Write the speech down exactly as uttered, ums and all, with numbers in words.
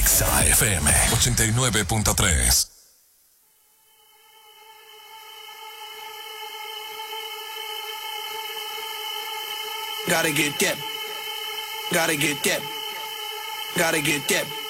Exa F M ochenta y nueve punto tres. Gotta get that. Gotta get that. Gotta get that.